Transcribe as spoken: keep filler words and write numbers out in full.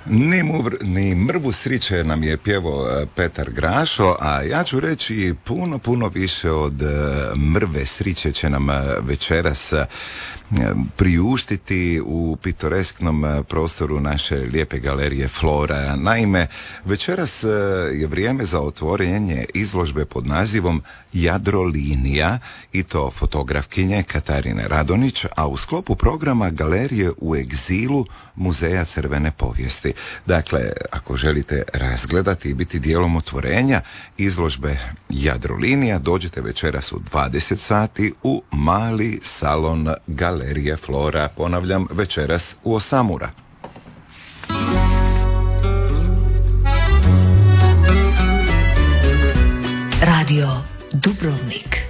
Ni, muvr, ni mrvu sriće nam je pjevao Petar Grašo, a ja ću reći puno, puno više od mrve sriće će nam večeras priuštiti u pitoresknom prostoru naše lijepe galerije Flora. Naime, večeras je vrijeme za otvorenje izložbe pod nazivom Jadrolinija, i to fotografkinje Katarine Radonić, a u sklopu programa Galerije u egzilu Muzeja crvene povijesti. Dakle, ako želite razgledati i biti dijelom otvorenja izložbe Jadrolinija, dođite večeras u dvadeset sati u mali salon Galerije Flora. Ponavljam, večeras u osam ura. Radio Dubrovnik.